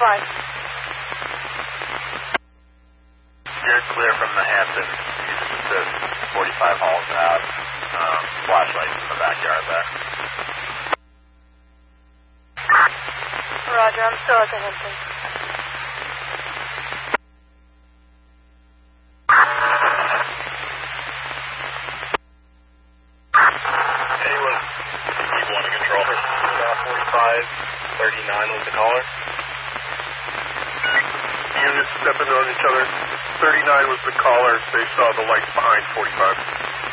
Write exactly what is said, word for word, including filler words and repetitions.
forty-five. You're clear from the Hampton. The forty-five halls out. Um, flashlights in the backyard there. Roger, I'm still at the Hampton. Anyone, you want to control her? Uh, forty-five thirty-nine was the caller. Units stepping on each other. thirty-nine was the caller. They saw the lights behind forty-five.